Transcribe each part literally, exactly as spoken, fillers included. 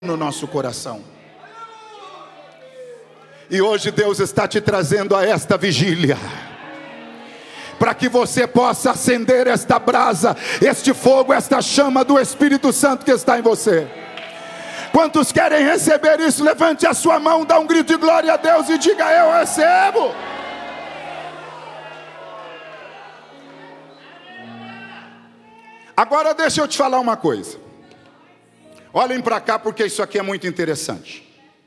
no nosso coração. E hoje Deus está te trazendo a esta vigília, para que você possa acender esta brasa, este fogo, esta chama do Espírito Santo que está em você. Quantos querem receber isso? Levante a sua mão, dá um grito de glória a Deus e diga: eu recebo. Agora deixa eu te falar uma coisa. Olhem para cá, porque isso aqui é muito interessante.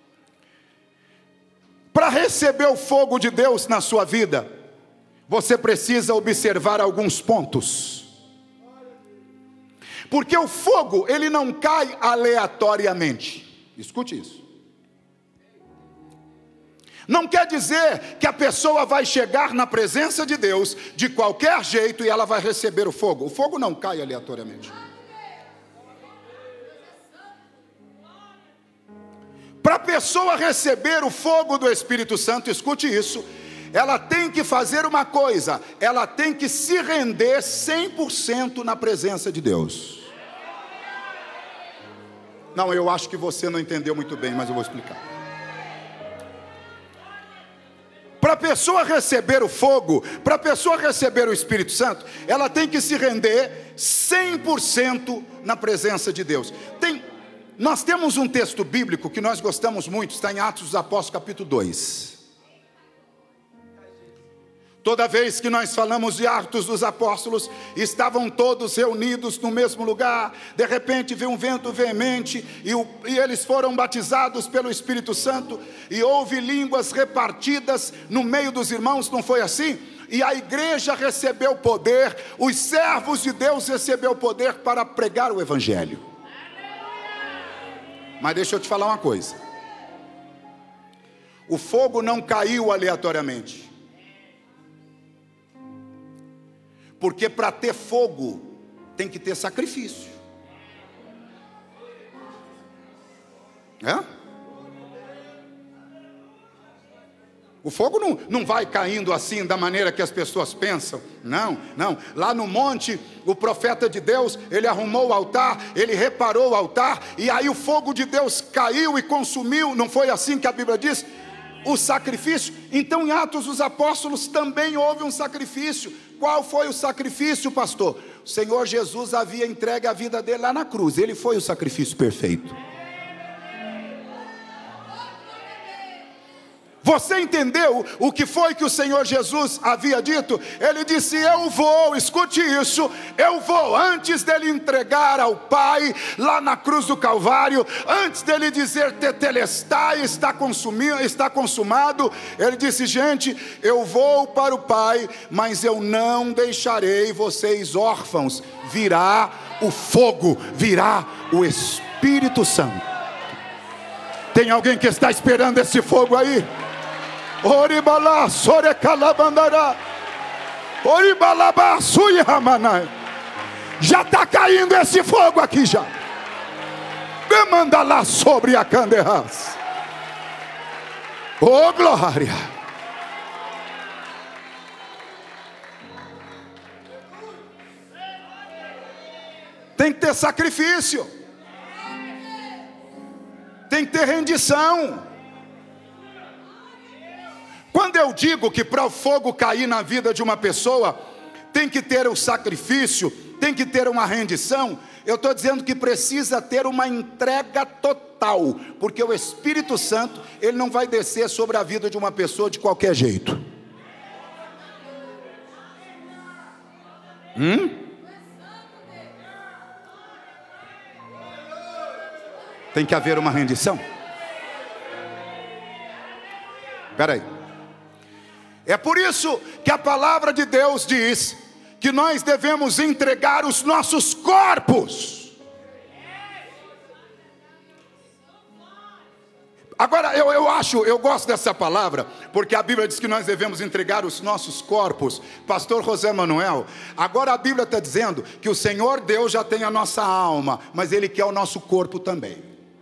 Para receber o fogo de Deus na sua vida, você precisa observar alguns pontos. Porque o fogo, ele não cai aleatoriamente. Escute isso. Não quer dizer que a pessoa vai chegar na presença de Deus de qualquer jeito e ela vai receber o fogo. O fogo não cai aleatoriamente. Para a pessoa receber o fogo do Espírito Santo, escute isso, ela tem que fazer uma coisa, ela tem que se render cem por cento na presença de Deus. Não, eu acho que você não entendeu muito bem, mas eu vou explicar. Para a pessoa receber o fogo, para a pessoa receber o Espírito Santo, ela tem que se render cem por cento na presença de Deus. Tem... Nós temos um texto bíblico que nós gostamos muito, está em Atos dos Apóstolos capítulo dois. Toda vez que nós falamos de Atos dos Apóstolos, estavam todos reunidos no mesmo lugar. De repente veio um vento veemente e, o, e eles foram batizados pelo Espírito Santo. E houve línguas repartidas no meio dos irmãos, não foi assim? E a igreja recebeu poder, os servos de Deus receberam poder para pregar o Evangelho. Mas deixa eu te falar uma coisa. O fogo não caiu aleatoriamente. Porque para ter fogo, tem que ter sacrifício. É? O fogo não, não vai caindo assim da maneira que as pessoas pensam. Não, não. Lá no monte, o profeta de Deus, ele arrumou o altar, ele reparou o altar, e aí o fogo de Deus caiu e consumiu. Não foi assim que a Bíblia diz? O sacrifício. Então em Atos dos Apóstolos também houve um sacrifício. Qual foi o sacrifício, pastor? O Senhor Jesus havia entregue a vida dele lá na cruz. Ele foi o sacrifício perfeito. Você entendeu o que foi que o Senhor Jesus havia dito? Ele disse: eu vou, escute isso, eu vou, antes dele entregar ao Pai, lá na cruz do Calvário, antes dele dizer tetelestai, está consumido, está consumado, ele disse: gente, eu vou para o Pai, mas eu não deixarei vocês órfãos, virá o fogo, virá o Espírito Santo. Tem alguém que está esperando esse fogo aí? Oribala, sorecalabandara, oribalaba, suihamanai. Já está caindo esse fogo aqui já. Demanda lá sobre a canderras. Oh glória. Tem que ter sacrifício. Tem que ter rendição. Quando eu digo que para o fogo cair na vida de uma pessoa, tem que ter o sacrifício, tem que ter uma rendição, eu estou dizendo que precisa ter uma entrega total, porque o Espírito Santo, ele não vai descer sobre a vida de uma pessoa de qualquer jeito. Hum? Tem que haver uma rendição. Espera aí. É por isso que a palavra de Deus diz que nós devemos entregar os nossos corpos. Agora eu, eu acho, eu gosto dessa palavra, porque a Bíblia diz que nós devemos entregar os nossos corpos. Pastor José Manuel, agora a Bíblia está dizendo que o Senhor Deus já tem a nossa alma, mas Ele quer o nosso corpo também.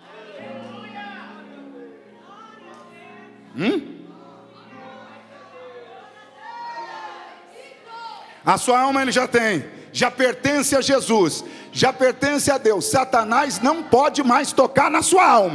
Hum? A sua alma Ele já tem, já pertence a Jesus, já pertence a Deus. Satanás não pode mais tocar na sua alma.